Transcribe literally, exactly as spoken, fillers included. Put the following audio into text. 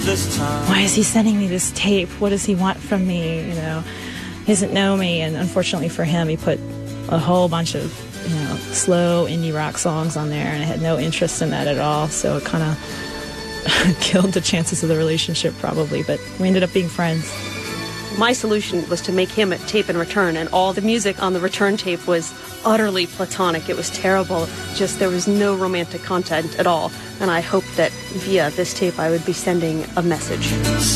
this time. Why is he sending me this tape? What does he want from me? You know, he doesn't know me. And unfortunately for him, he put a whole bunch of, you know, slow indie rock songs on there, and I had no interest in that at all. So it kind of killed the chances of the relationship probably, but we ended up being friends. My solution was to make him a tape and return, and all the music on the return tape was utterly platonic. It was terrible. Just there was no romantic content at all. And I hoped that via this tape I would be sending a message.